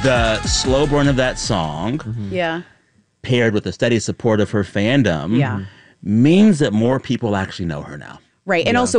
the slow burn of that song, Yeah. paired with the steady support of her fandom, Yeah. means that more people actually know her now. Right. And also